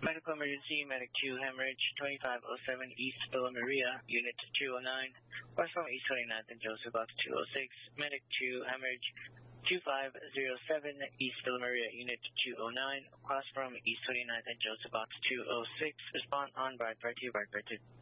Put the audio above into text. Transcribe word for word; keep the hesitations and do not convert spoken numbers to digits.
Medical emergency, Medic two hemorrhage, twenty-five oh seven East Villa Maria, Unit two oh nine, west from East twenty-ninth and Joseph Box two oh six, Medic two hemorrhage, two five oh seven East Villa Maria, Unit two oh nine, across from East twenty-ninth and Joseph Box two oh six, respond on Brad Part two, Brad Part two.